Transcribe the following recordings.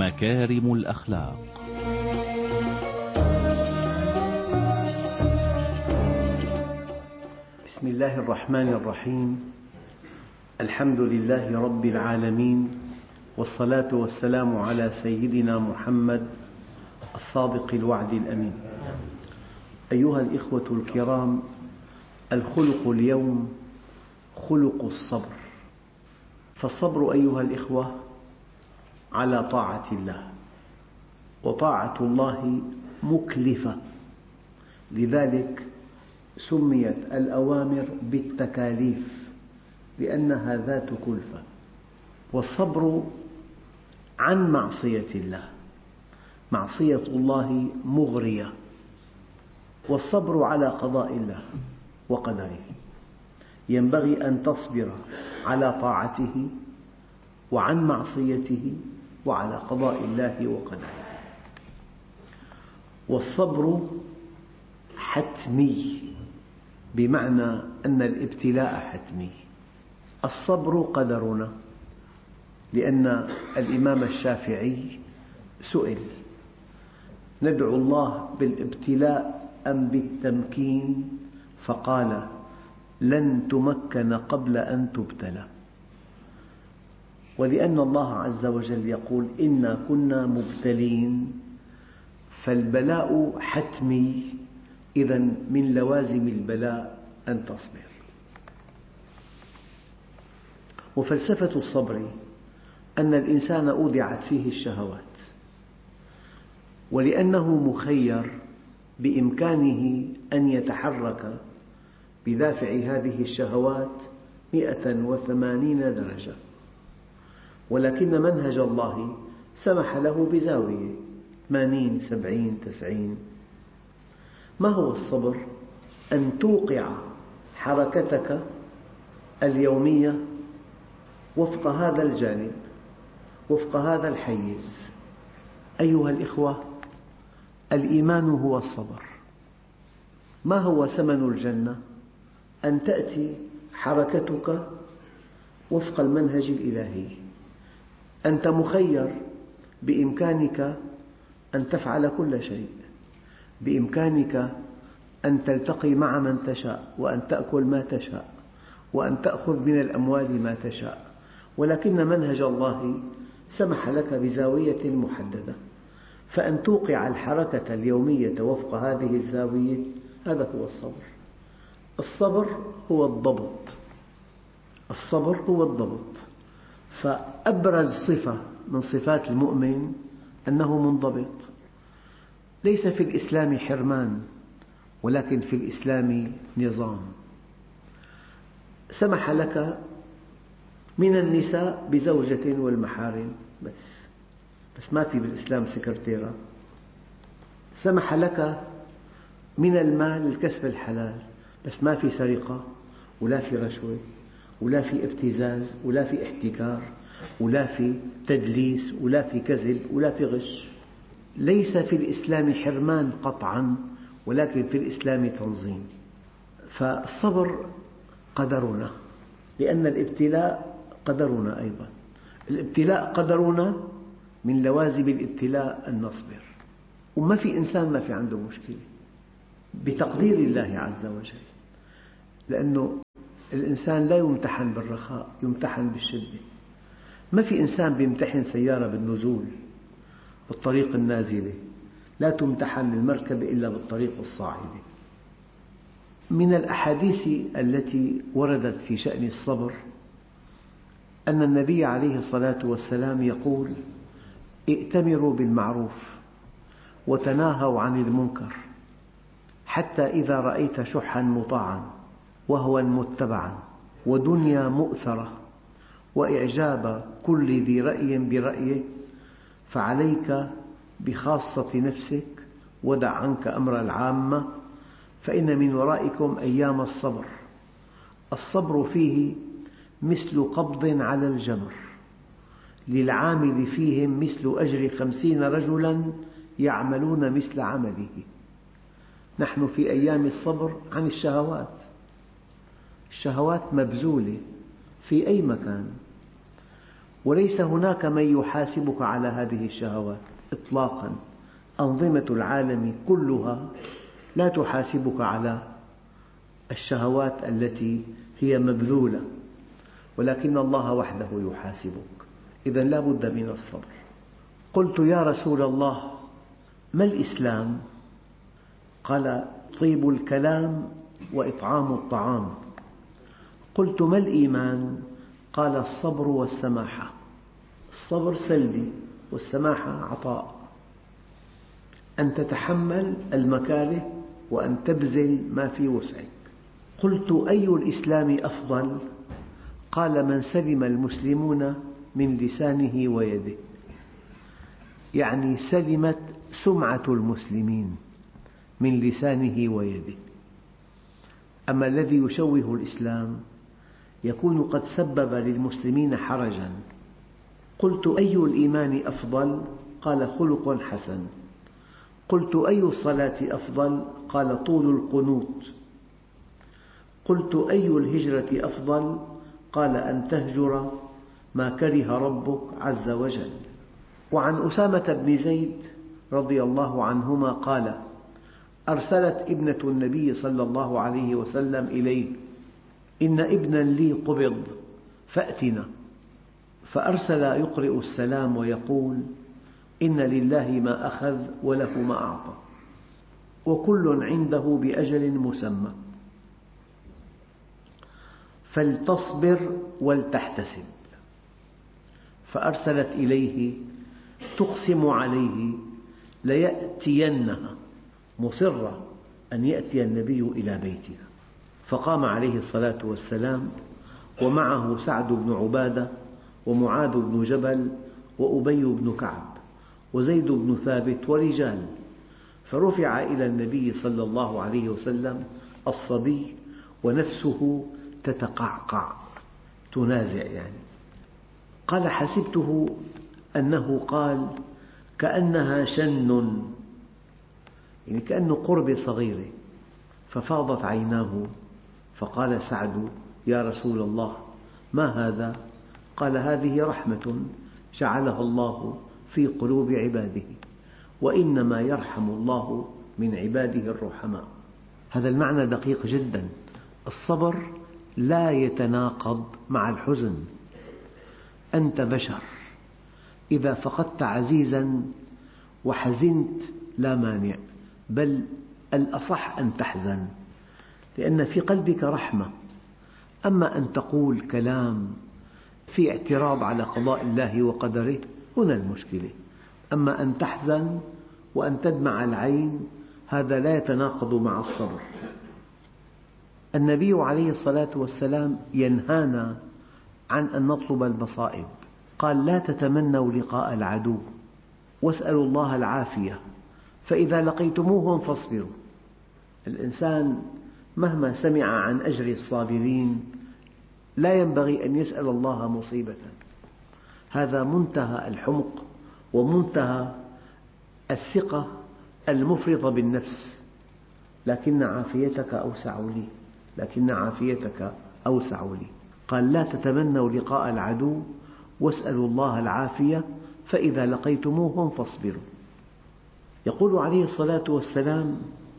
مكارم الأخلاق. بسم الله الرحمن الرحيم. الحمد لله رب العالمين، والصلاة والسلام على سيدنا محمد الصادق الوعد الأمين. أيها الإخوة الكرام، الخلق اليوم خلق الصبر. فالصبر أيها الإخوة على طاعة الله، وطاعة الله مكلفة، لذلك سميت الأوامر بالتكاليف لأنها ذات كلفة. والصبر عن معصية الله، معصية الله مغرية، والصبر على قضاء الله وقدره. ينبغي أن تصبر على طاعته وعن معصيته وعلى قضاء الله وقدره. والصبر حتمي، بمعنى أن الابتلاء حتمي. الصبر قدرنا، لأن الإمام الشافعي سئل: ندعو الله بالابتلاء أم بالتمكين؟ فقال: لن تمكن قبل أن تبتلى. ولأن الله عز وجل يقول: إنا كنا مبتلين، فالبلاء حتمي. إذن من لوازم البلاء أن تصبر. وفلسفة الصبر أن الإنسان أودعت فيه الشهوات، ولأنه مخير بإمكانه أن يتحرك بدافع هذه الشهوات 180 درجة، ولكن منهج الله سمح له بزاوية 80 70 90. ما هو الصبر؟ أن توقع حركتك اليومية وفق هذا الجانب، وفق هذا الحيز. أيها الإخوة، الإيمان هو الصبر. ما هو ثمن الجنة؟ أن تأتي حركتك وفق المنهج الإلهي. أنت مخير، بإمكانك أن تفعل كل شيء، بإمكانك أن تلتقي مع من تشاء، وأن تأكل ما تشاء، وأن تأخذ من الأموال ما تشاء، ولكن منهج الله سمح لك بزاوية محددة، فأن توقع الحركة اليومية وفق هذه الزاوية، هذا هو الصبر. الصبر هو الضبط، الصبر هو الضبط. فأبرز صفة من صفات المؤمن أنه منضبط. ليس في الإسلام حرمان، ولكن في الإسلام نظام. سمح لك من النساء بزوجة والمحارم بس ما في بالإسلام سكرتيرة. سمح لك من المال الكسب الحلال، بس ما في سرقة، ولا في رشوة، ولا في ابتزاز، ولا في احتكار، ولا في تدليس، ولا في كذب، ولا في غش. ليس في الإسلام حرمان قطعا، ولكن في الإسلام تنظيم. فالصبر قدرنا، لأن الابتلاء قدرنا أيضا. الابتلاء قدرنا، من لوازم الابتلاء أن نصبر. وما في إنسان ما في عنده مشكلة بتقدير الله عز وجل، لأنه الإنسان لا يمتحن بالرخاء، يمتحن بالشدة. ما في إنسان يمتحن سيارة بالنزول، بالطريق النازلة. لا تمتحن المركبة إلا بالطريق الصاعدة. من الأحاديث التي وردت في شأن الصبر أن النبي عليه الصلاة والسلام يقول: ائتمروا بالمعروف وتناهوا عن المنكر، حتى إذا رأيت شحا مطاعا، وهوى متبعا، ودنيا مؤثرة، وإعجاب كل ذي رأي برأيه، فعليك بخاصة نفسك، ودع عنك أمر العامة، فإن من ورائكم أيام الصبر. الصبر فيه مثل قبض على الجمر، للعامل فيهم مثل أجر 50 رجلا يعملون مثل عمله. نحن في أيام الصبر عن الشهوات مبذولة في أي مكان، وليس هناك من يحاسبك على هذه الشهوات إطلاقا. أنظمة العالم كلها لا تحاسبك على الشهوات التي هي مبذولة، ولكن الله وحده يحاسبك. إذن لا بد من الصبر. قلت يا رسول الله ما الإسلام؟ قال طيب الكلام وإطعام الطعام. قلت ما الإيمان؟ قال الصبر والسماحة. الصبر سلبي والسماحة عطاء، أن تتحمل المكاره وأن تبذل ما في وسعك. قلت أي الإسلام أفضل؟ قال من سلم المسلمون من لسانه ويده، يعني سلمت سمعة المسلمين من لسانه ويده. أما الذي يشوه الإسلام يكون قد سبب للمسلمين حرجا. قلت أي الإيمان أفضل؟ قال خلق حسن. قلت أي الصلاة أفضل؟ قال طول القنوت. قلت أي الهجرة أفضل؟ قال أن تهجر ما كره ربك عز وجل. وعن أسامة بن زيد رضي الله عنهما قال أرسلت ابنة النبي صلى الله عليه وسلم إليه إن ابنا لي قبض فأتنا، فأرسل يقرئ السلام ويقول إن لله ما أخذ وله ما أعطى وكل عنده بأجل مسمى فلتصبر ولتحتسب. فأرسلت إليه تقسم عليه ليأتينها، مصرة أن يأتي النبي إلى بيتها. فقام عليه الصلاة والسلام ومعه سعد بن عبادة ومعاذ بن جبل وأبي بن كعب وزيد بن ثابت ورجال، فرفع إلى النبي صلى الله عليه وسلم الصبي ونفسه تتقعقع تنازع يعني. قال حسبته أنه قال كأنها شن، يعني كأنه قربة صغيرة، ففاضت عيناه. فقال سعد يا رسول الله ما هذا؟ قال هذه رحمة جعلها الله في قلوب عباده، وإنما يرحم الله من عباده الرحماء. هذا المعنى دقيق جدا. الصبر لا يتناقض مع الحزن. أنت بشر، إذا فقدت عزيزا وحزنت لا مانع، بل الأصح أن تحزن لأن في قلبك رحمة. أما أن تقول كلام في اعتراض على قضاء الله وقدره هنا المشكلة. أما أن تحزن وأن تدمع العين هذا لا يتناقض مع الصبر. النبي عليه الصلاة والسلام ينهانا عن أن نطلب المصائب. قال لا تتمنوا لقاء العدو واسألوا الله العافية فإذا لقيتموهم فاصبروا. الإنسان مهما سمع عن أجر الصابرين لا ينبغي أن يسأل الله مصيبة. هذا منتهى الحمق ومنتهى الثقة المفرطة بالنفس. لكن عافيتك أوسع لي، لكن عافيتك أوسع لي. قال لا تتمنوا لقاء العدو واسألوا الله العافية فإذا لقيتموهم فاصبروا. يقول عليه الصلاة والسلام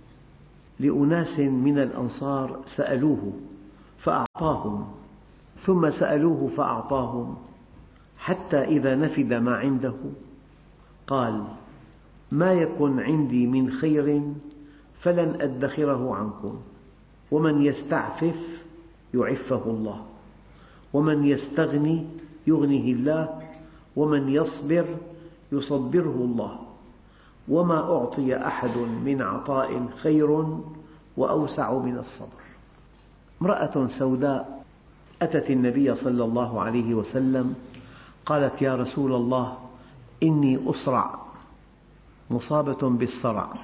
لأناس من الأنصار سألوه فأعطاهم، ثم سألوه فأعطاهم، حتى إذا نفد ما عنده قال ما يكن عندي من خير فلن أدخره عنكم، ومن يستعفف يعفه الله، ومن يستغني يغنه الله، ومن يصبر يصبره الله، وما أعطي أحد من عطاء خير وأوسع من الصبر. امرأة سوداء أتت النبي صلى الله عليه وسلم قالت يا رسول الله إني أصرع، مصابة بالصرع،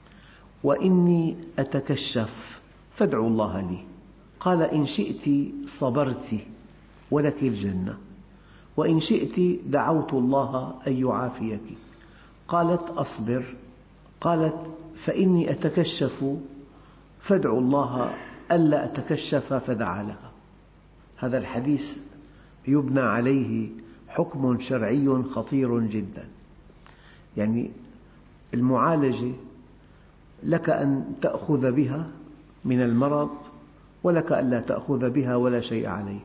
وإني أتكشف فادعوا الله لي. قال إن شئت صبرت ولك الجنة، وإن شئت دعوت الله أن يعافيك. قالت أصبر. قالت فإني أتكشف فادعوا الله ألا أتكشف فدعا لها. هذا الحديث يبنى عليه حكم شرعي خطير جدا. يعني المعالجة لك أن تأخذ بها من المرض، ولك ألا تأخذ بها ولا شيء عليك.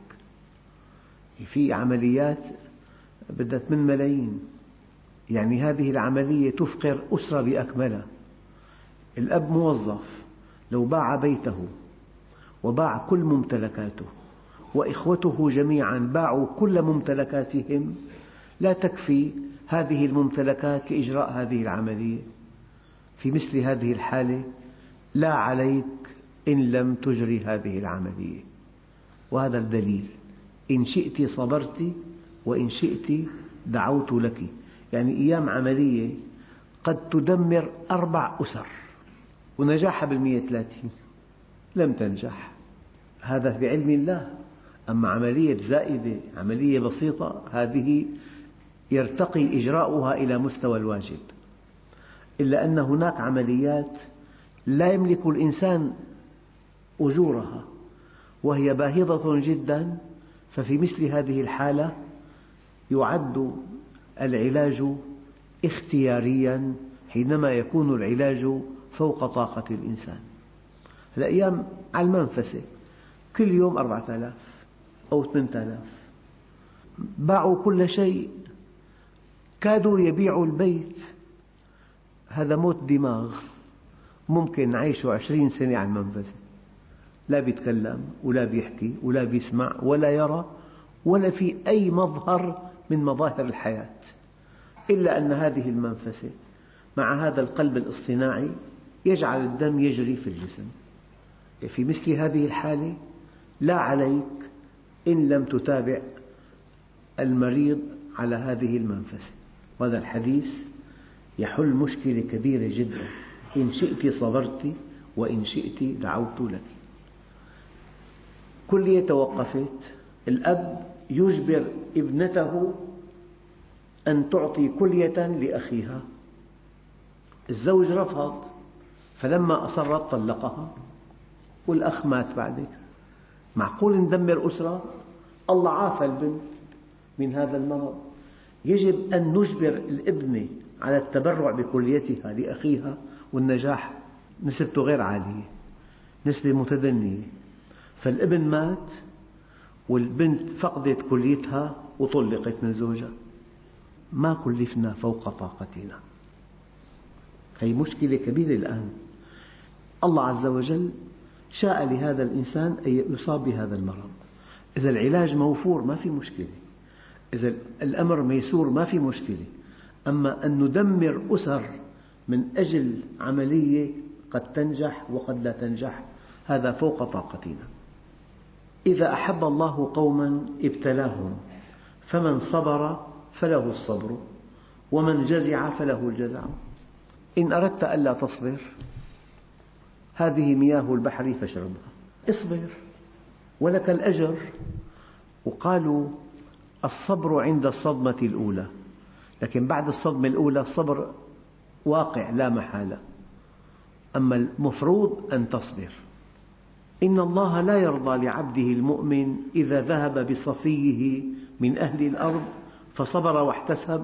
في عمليات بدها 8 ملايين، يعني هذه العملية تفقر أسرة بأكملها. الأب موظف، لو باع بيته وباع كل ممتلكاته وإخوته جميعا باعوا كل ممتلكاتهم، لا تكفي هذه الممتلكات لإجراء هذه العملية. في مثل هذه الحالة لا عليك إن لم تجري هذه العملية، وهذا الدليل: إن شئت صبرت وإن شئت دعوت لك. يعني أيام عملية قد تدمر 4 أسر ونجاحها 130 لم تنجح، هذا بعلم الله. أما عملية زائدة، عملية بسيطة، هذه يرتقي إجراؤها إلى مستوى الواجب. إلا أن هناك عمليات لا يملك الإنسان أجورها وهي باهظة جدا، ففي مثل هذه الحالة يعد العلاج اختياريا حينما يكون العلاج فوق طاقة الإنسان. الأيام على المنفسة كل يوم 4000 أو 8000، باعوا كل شيء، كادوا يبيعوا البيت. هذا موت دماغ، ممكن نعيشه 20 سنة على المنفسة، لا بيتكلم ولا بيحكي ولا بيسمع ولا يرى ولا في أي مظهر من مظاهر الحياة، إلا أن هذه المنفسة مع هذا القلب الاصطناعي يجعل الدم يجري في الجسم. في مثل هذه الحالة لا عليك إن لم تتابع المريض على هذه المنفسة. وهذا الحديث يحل مشكلة كبيرة جدا: إن شئت صبرت وإن شئت دعوت لك. كلية توقفت، الأب يجبر ابنته أن تعطي كلية لأخيها، الزوج رفض، فلما أصرت طلقها والأخ مات بعدك. معقول ندمر أسرة؟ الله عافى البنت من هذا المرض. يجب أن نجبر الابنة على التبرع بكليتها لأخيها، والنجاح نسبته غير عالية، نسبة متدنية. فالابن مات والبنت فقدت كليتها وطلقت من زوجها. ما كلفنا فوق طاقتنا، هذه مشكلة كبيرة الآن. الله عز وجل شاء لهذا الإنسان أن يصاب بهذا المرض. إذا العلاج موفور ما في مشكلة، إذا الأمر ميسور ما في مشكلة. أما أن ندمر أسر من أجل عملية قد تنجح وقد لا تنجح، هذا فوق طاقتنا. إذا أحب الله قوما ابتلاهم، فمن صبر فله الصبر ومن جزع فله الجزع. إن أردت ألا تصبر، هذه مياه البحر فاشربها، اصبر ولك الأجر. وقالوا الصبر عند الصدمة الأولى، لكن بعد الصدمة الأولى الصبر واقع لا محالة. أما المفروض أن تصبر. إن الله لا يرضى لعبده المؤمن إذا ذهب بصفيه من أهل الأرض فصبر واحتسب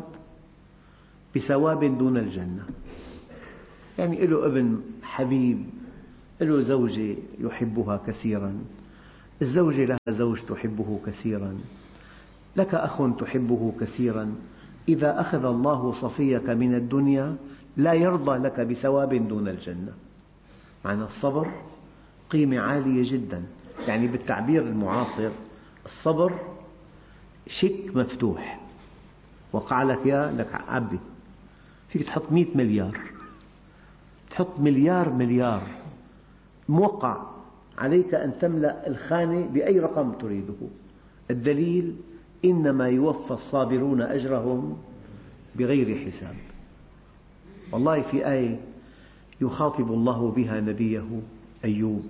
بثواب دون الجنة. يعني له ابن حبيب، له زوجة يحبها كثيرا، الزوجة لها زوج تحبه كثيرا، لك أخ تحبه كثيرا. إذا أخذ الله صفيك من الدنيا لا يرضى لك بثواب دون الجنة. معنى الصبر قيمة عالية جدا. يعني بالتعبير المعاصر الصبر شيك مفتوح، وقع لك يا لك عبي، فيك تحط 100 مليار، تحط مليار موقع، عليك أن تملأ الخانة بأي رقم تريده. الدليل: إنما يوفى الصابرون أجرهم بغير حساب. والله في آية يخاطب الله بها نبيه أيوب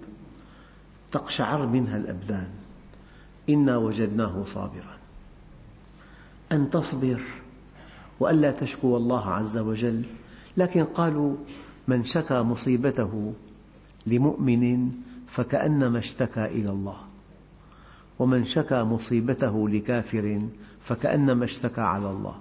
تقشعر منها الأبدان: إنا وجدناه صابرا. أن تصبر وألا تشكو الله عز وجل. لكن قالوا: من شكى مصيبته لمؤمن فكأنما اشتكى إلى الله. ومن شكى مصيبته لكافر فكأنما اشتكى على الله.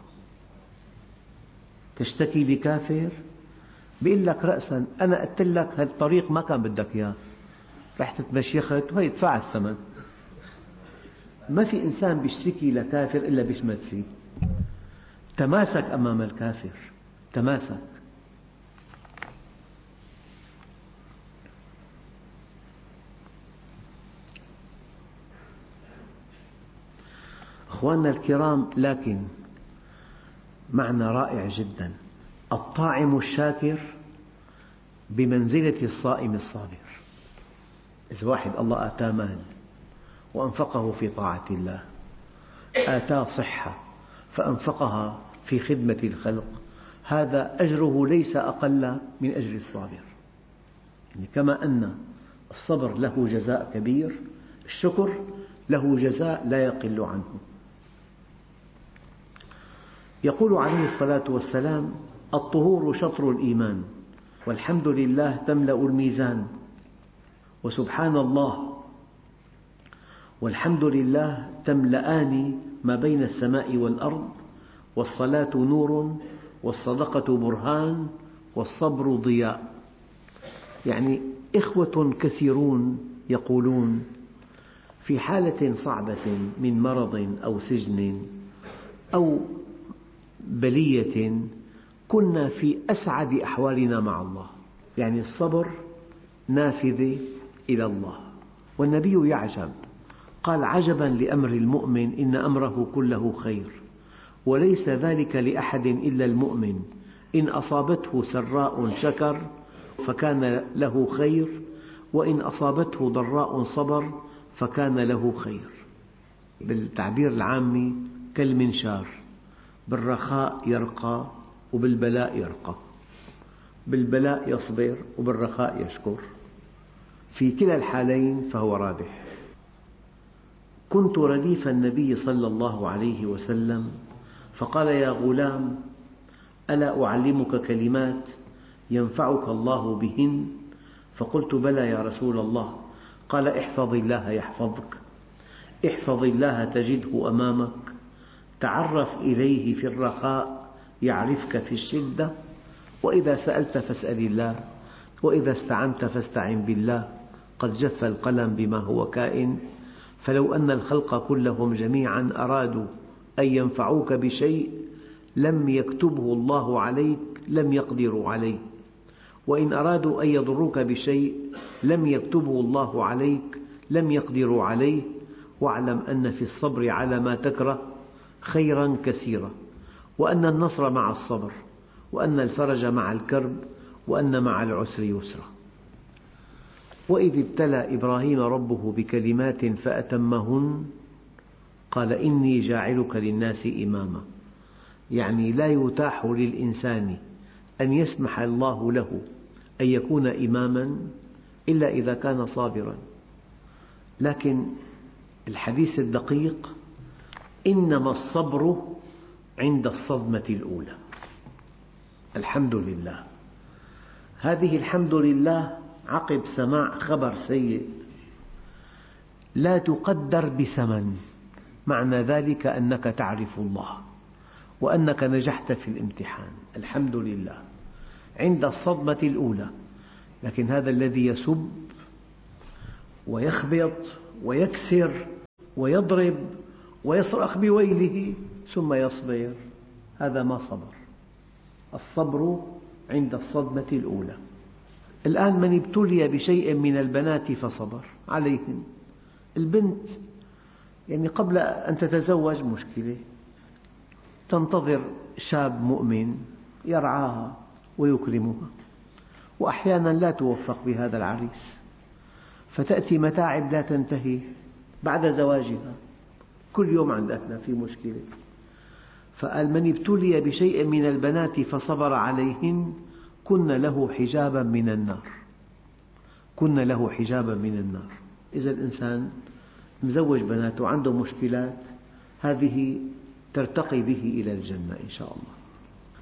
تشتكي لكافر بيقول لك رأسا أنا قلت لك هالطريق ما كان بدك إياه، رحت تمشيخت وهي ادفع الثمن. ما في إنسان بيشتكي لكافر إلا بيشمت فيه. تماسك أمام الكافر، تماسك. أخواننا الكرام، لكن معنى رائع جدا: الطاعم الشاكر بمنزلة الصائم الصابر. إذا واحد الله آتاه مال وأنفقه في طاعة الله، آتاه صحة فأنفقها في خدمة الخلق، هذا أجره ليس أقل من أجر الصابر. يعني كما أن الصبر له جزاء كبير، الشكر له جزاء لا يقل عنه. يقول عليه الصلاة والسلام: الطهور شطر الإيمان، والحمد لله تملأ الميزان، وسبحان الله والحمد لله تملأان ما بين السماء والأرض، والصلاة نور، والصدقة برهان، والصبر ضياء. يعني إخوة كثيرون يقولون في حالة صعبة من مرض أو سجن أو بلية كنا في أسعد أحوالنا مع الله. يعني الصبر نافذة إلى الله. والنبي يعجب، قال: عجبا لأمر المؤمن إن أمره كله خير، وليس ذلك لأحد إلا المؤمن، إن أصابته سراء شكر فكان له خير، وإن أصابته ضراء صبر فكان له خير. بالتعبير العامي كالمنشار، بالرخاء يرقى وبالبلاء يرقى، بالبلاء يصبر وبالرخاء يشكر، في كلا الحالين فهو رابح. كنت رديف النبي صلى الله عليه وسلم فقال: يا غلام، ألا أعلمك كلمات ينفعك الله بهن؟ فقلت: بلى يا رسول الله. قال: احفظ الله يحفظك، احفظ الله تجده أمامك، تعرف إليه في الرخاء يعرفك في الشدة، وإذا سألت فاسأل الله، وإذا استعنت فاستعن بالله، قد جف القلم بما هو كائن، فلو أن الخلق كلهم جميعا أرادوا أن ينفعوك بشيء لم يكتبه الله عليك لم يقدروا عليه، وإن أرادوا أن يضروك بشيء لم يكتبه الله عليك لم يقدروا عليه، واعلم أن في الصبر على ما تكره خيرا كثيرا، وأن النصر مع الصبر، وأن الفرج مع الكرب، وأن مع العسر يسرا. وإذ ابتلى إبراهيم ربه بكلمات فأتمهن قال: إني جاعلك للناس إماما. يعني لا يتاح للإنسان أن يسمح الله له أن يكون إماما إلا إذا كان صابرا. لكن الحديث الدقيق: إنما الصبر عند الصدمة الأولى. الحمد لله، هذه الحمد لله عقب سماع خبر سيء لا تقدر بثمن. معنى ذلك أنك تعرف الله وأنك نجحت في الامتحان. الحمد لله عند الصدمة الأولى. لكن هذا الذي يسب ويخبط ويكسر ويضرب ويصرخ بويله ثم يصبر، هذا ما صبر. الصبر عند الصدمة الأولى. الآن من ابتلي بشيء من البنات فصبر عليهن. البنت يعني قبل أن تتزوج مشكلة، تنتظر شاب مؤمن يرعاها ويكرمها، وأحيانا لا توفق بهذا العريس، فتأتي متاعب لا تنتهي بعد زواجها، كل يوم عند أهلها في مشكلة. فقال: من ابتلي بشيء من البنات فصبر عليهن كن له حجابا من النار، كن له حجابا من النار. إذا الإنسان مزوج بناته عنده مشكلات، هذه ترتقي به إلى الجنة إن شاء الله.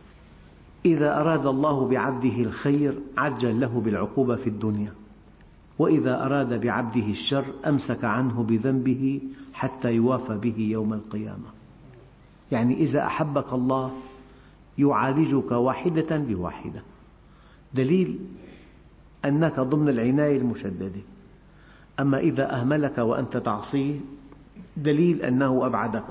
إذا أراد الله بعبده الخير عجل له بالعقوبة في الدنيا، وإذا أراد بعبده الشر أمسك عنه بذنبه حتى يوافى به يوم القيامة. يعني إذا أحبك الله يعالجك واحدة بواحدة، دليل أنك ضمن العناية المشددة. أما إذا أهملك وأنت تعصيه دليل أنه أبعدك.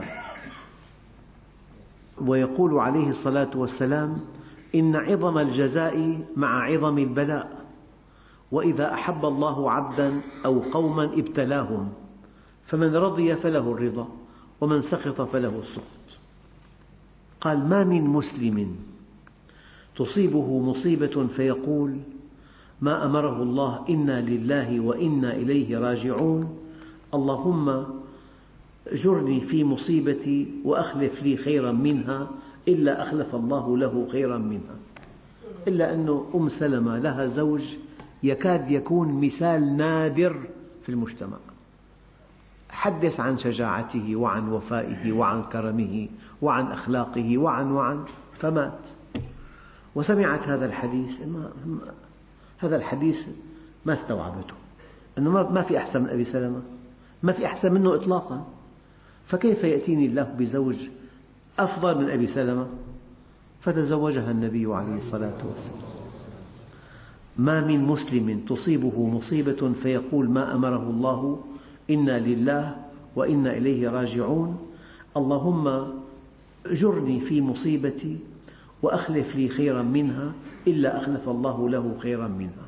ويقول عليه الصلاة والسلام: إن عظم الجزاء مع عظم البلاء، وإذا أحب الله عبدا أو قوما ابتلاهم، فمن رضي فله الرضا ومن سخط فله السخط. قال: ما من مسلم تصيبه مصيبة فيقول ما أمره الله إنا لله وإنا إليه راجعون، اللهم جرني في مصيبتي وأخلف لي خيرا منها، إلا أخلف الله له خيرا منها. إلا أن سلمة لها زوج يكاد يكون مثال نادر في المجتمع، حدث عن شجاعته وعن وفائه وعن كرمه وعن أخلاقه وعن فمات. وسمعت هذا الحديث، هذا الحديث ما استوعبته، أنه ما في أحسن من أبي سلمة، ما في أحسن منه إطلاقا، فكيف يأتيني الله بزوج أفضل من أبي سلمة؟ فتزوجها النبي عليه الصلاة والسلام. ما من مسلم تصيبه مصيبة فيقول ما أمره الله إنا لله وإنا إليه راجعون، اللهم جرني في مصيبتي وأخلف لي خيرا منها، إلا أخلف الله له خيرا منها.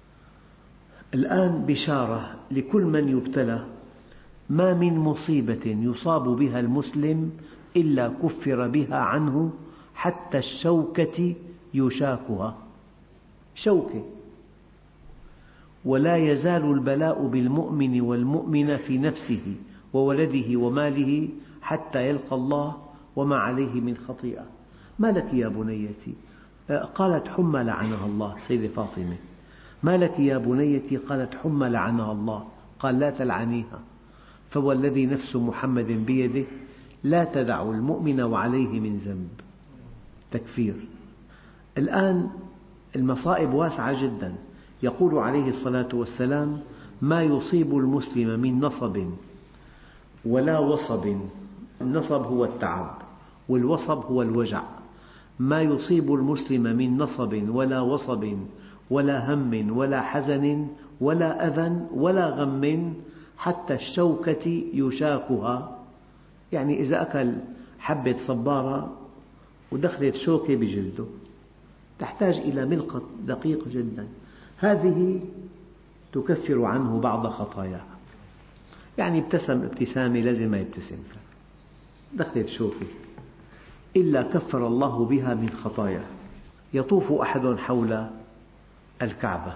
الآن بشارة لكل من يبتلى: ما من مصيبة يصاب بها المسلم إلا كفر بها عنه حتى الشوكة يشاكها، شوكة. ولا يزال البلاء بالمؤمن والمؤمنة في نفسه وولده وماله حتى يلقى الله وما عليه من خطيئة. ما لك يا بنيتي؟ قالت حمى لعنها الله، سيدة فاطمة. ما لك يا بنيتي؟ قالت حمى لعنها الله. قال: لا تلعنيها، فوالذي نفس محمد بيده لا تدع المؤمن وعليه من ذنب. تكفير. الآن المصائب واسعة جدا. يقول عليه الصلاة والسلام: ما يصيب المسلم من نصب ولا وصب، النصب هو التعب والوصب هو الوجع، ما يصيب المسلم من نصب ولا وصب ولا هم ولا حزن ولا أذى ولا غم حتى الشوكة يشاكها. يعني إذا أكل حبة صبارة ودخلت شوكة بجلده تحتاج إلى ملقط دقيق جدا، هذه تكفر عنه بعض خطاياه. يعني ابتسم ابتسامة لازم ما يبتسم، دخلت شوكة إلا كفر الله بها من خطاياه. يطوف أحد حول الكعبة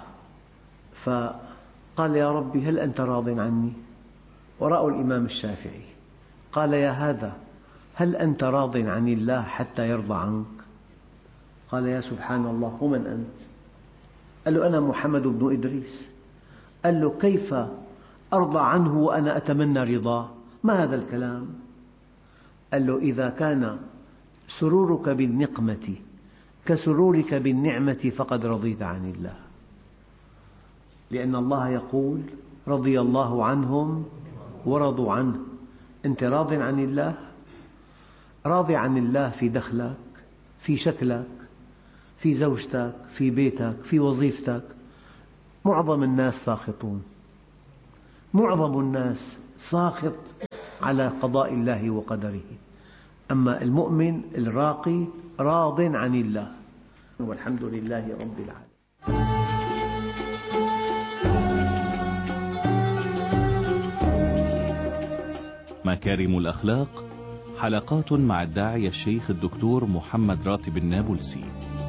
فقال: يا ربي هل أنت راض عني؟ ورأوا الإمام الشافعي. قال: يا هذا هل أنت راض عن الله حتى يرضى عنك؟ قال: يا سبحان الله، ومن أنت؟ قال له: أنا محمد بن إدريس. قال له: كيف أرضى عنه وأنا أتمنى رضاه؟ ما هذا الكلام؟ قال له: إذا كان سرورك بالنقمة كسرورك بالنعمة فقد رضيت عن الله، لأن الله يقول: رضي الله عنهم ورضوا عنه. أنت راض عن الله؟ راضي عن الله في دخلك، في شكلك، في زوجتك، في بيتك، في وظيفتك. معظم الناس ساخطون، معظم الناس ساخط على قضاء الله وقدره. أما المؤمن الراقي راض عن الله، والحمد لله رب العالمين. مكارم الأخلاق، حلقات مع الداعية الشيخ الدكتور محمد راتب النابلسي.